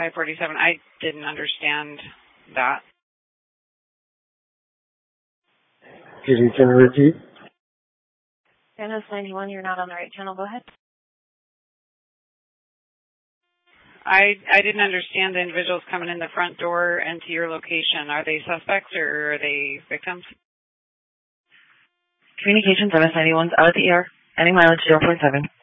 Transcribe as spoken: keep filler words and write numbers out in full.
five forty-seven. I didn't understand that. Can you, can you repeat? M S ninety-one, you're not on the right channel. Go ahead. I I didn't understand the individuals coming in the front door and to your location. Are they suspects or are they victims? Communications M S ninety-one's out at the E R. Ending mileage zero point seven.